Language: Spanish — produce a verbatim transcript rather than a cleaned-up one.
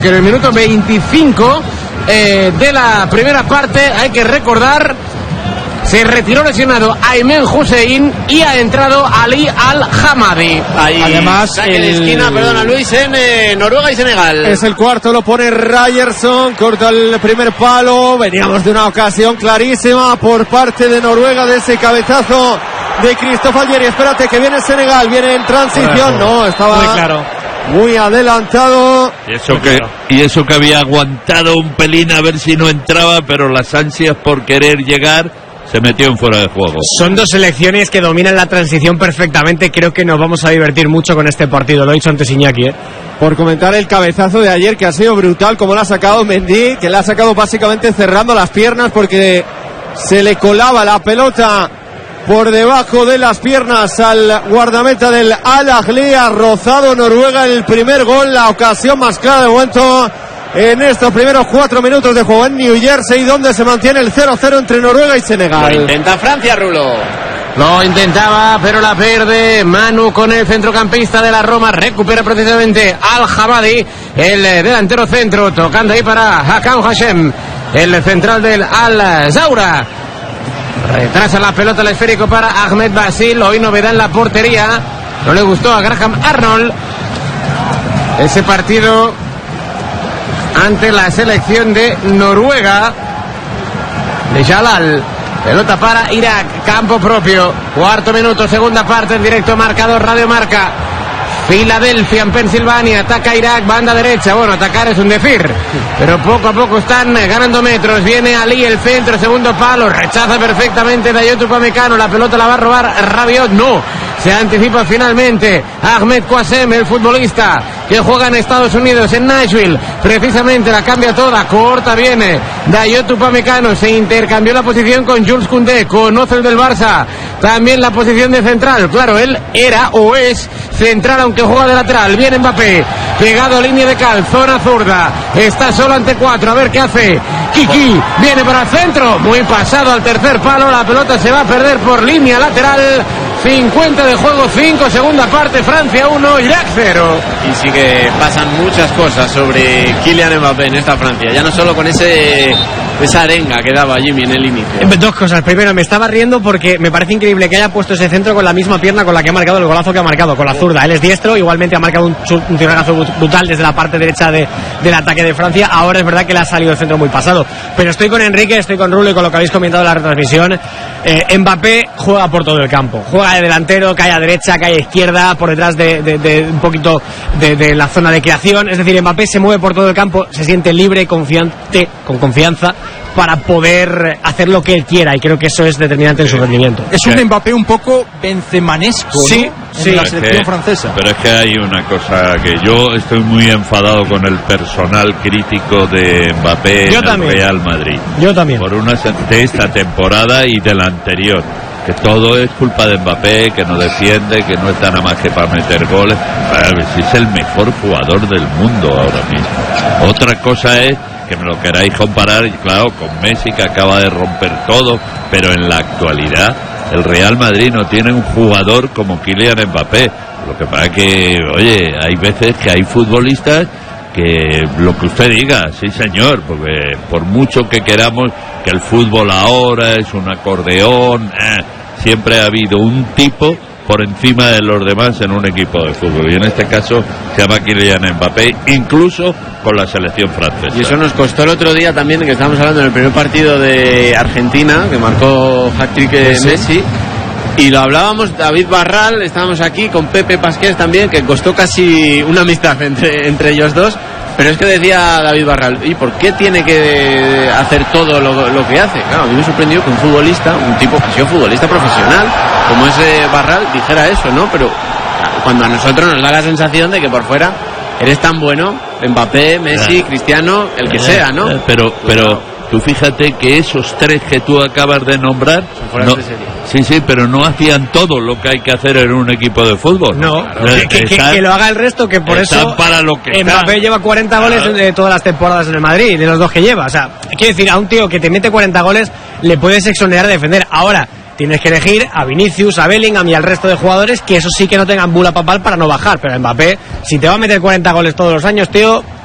Que en el minuto veinticinco eh, de la primera parte, hay que recordar, se retiró lesionado Aymen Hussein y ha entrado Ali Al-Hamadi. Ahí, además, saque el... de esquina, perdona Luis, en eh, Noruega y Senegal. Es el cuarto, lo pone Ryerson, corta el primer palo. Veníamos de una ocasión clarísima por parte de Noruega, de ese cabezazo de Christophe Allieri. Espérate que viene Senegal, viene en transición. No, estaba muy claro, muy adelantado. Y eso, que, y eso que había aguantado un pelín a ver si no entraba, pero las ansias por querer llegar se metió en fuera de juego. Son dos selecciones que dominan la transición perfectamente. Creo que nos vamos a divertir mucho con este partido. Lo he dicho antes Iñaki, ¿eh? Por comentar el cabezazo de ayer, que ha sido brutal, como lo ha sacado Mendy, que le ha sacado básicamente cerrando las piernas porque se le colaba la pelota por debajo de las piernas al guardameta del Al-Ahly. Ha rozado Noruega el primer gol, la ocasión más clara de momento en estos primeros cuatro minutos de juego en New Jersey, donde se mantiene el cero cero entre Noruega y Senegal. Lo intenta Francia, Rulo. Lo intentaba, pero la pierde Manu con el centrocampista de la Roma. Recupera precisamente Al-Hamadi, el delantero centro, tocando ahí para Hakan Hashem, el central del Al-Zawra. Retrasa la pelota, el esférico para Ahmed Basil. Hoy novedad en la portería. No le gustó a Graham Arnold ese partido ante la selección de Noruega. De Jalal. Pelota para Irak, campo propio. Cuarto minuto, segunda parte, en directo marcador Radio Marca. Filadelfia en Pensilvania, ataca Irak, banda derecha. Bueno, atacar es un decir, pero poco a poco están ganando metros. Viene Ali, el centro, segundo palo, rechaza perfectamente Dayot Upamecano. La pelota la va a robar Rabiot, no, se anticipa finalmente Ahmed Qassem, el futbolista que juega en Estados Unidos, en Nashville. Precisamente la cambia toda, corta viene Dayot Upamecano, se intercambió la posición con Jules Koundé, conoce el del Barça, también la posición de central. Claro, él era o es central, aunque juega de lateral. Viene Mbappé, pegado a línea de cal, zona zurda, está solo ante cuatro, a ver qué hace Kiki, viene para el centro, muy pasado al tercer palo, la pelota se va a perder por línea lateral. Cincuenta de juego, cinco, segunda parte, Francia uno, Irak cero. Y sí que pasan muchas cosas sobre Kylian Mbappé en esta Francia, ya no solo con ese esa arenga que daba Jimmy en el inicio. Dos cosas. Primero, me estaba riendo porque me parece increíble que haya puesto ese centro con la misma pierna con la que ha marcado el golazo que ha marcado, con la zurda. Él es diestro, igualmente ha marcado un, un tirazo brutal desde la parte derecha de, del ataque de Francia. Ahora es verdad que le ha salido el centro muy pasado. Pero estoy con Enrique, estoy con Rulo y con lo que habéis comentado en la retransmisión. Eh, Mbappé juega por todo el campo. Juega de delantero, cae a derecha, cae a izquierda, por detrás de, de, de un poquito de, de la zona de creación. Es decir, Mbappé se mueve por todo el campo, se siente libre, confiante, con confianza, para poder hacer lo que él quiera, y creo que eso es determinante en su rendimiento. Es un Mbappé un poco benzemanesco, sí, ¿no? Sí, en la es selección que, francesa. Pero es que hay una cosa que yo estoy muy enfadado con el personal crítico de Mbappé yo en también. el Real Madrid. Yo también. Por una de esta temporada y de la anterior. Que todo es culpa de Mbappé, que no defiende, que no está nada más que para meter goles. A ver, si es el mejor jugador del mundo ahora mismo. Otra cosa es que me lo queráis comparar, claro, con Messi, que acaba de romper todo, pero en la actualidad el Real Madrid no tiene un jugador como Kylian Mbappé. Lo que pasa es que, oye, hay veces que hay futbolistas que lo que usted diga, sí señor, porque por mucho que queramos que el fútbol ahora es un acordeón, eh, siempre ha habido un tipo por encima de los demás en un equipo de fútbol, y en este caso se llama Kylian Mbappé, incluso con la selección francesa. Y eso nos costó el otro día también, que estábamos hablando en el primer partido de Argentina, que marcó hat-trick ¿Sí? Messi, y lo hablábamos, David Barral, estábamos aquí con Pepe Pasqués también, que costó casi una amistad entre, entre ellos dos. Pero es que decía David Barral, ¿y por qué tiene que hacer todo lo, lo que hace? Claro, a mí me sorprendió que un futbolista, un tipo que ha sido futbolista profesional, como ese Barral, dijera eso, ¿no? Pero cuando a nosotros nos da la sensación de que por fuera eres tan bueno, Mbappé, Messi, Cristiano, el que sea, ¿no? Pero, pero tú fíjate que esos tres que tú acabas de nombrar, no, de serie. sí, sí, pero no hacían todo lo que hay que hacer en un equipo de fútbol. No, Claro, que, que, que, están, que lo haga el resto, que por eso para lo que Mbappé están. lleva cuarenta goles Claro. de todas las temporadas en el Madrid, de los dos que lleva. O sea, quiero decir, a un tío que te mete cuarenta goles le puedes exonerar de defender. Ahora tienes que elegir a Vinicius, a Bellingham y al resto de jugadores que eso sí que no tengan bula papal para no bajar. Pero Mbappé, si te va a meter cuarenta goles todos los años, tío,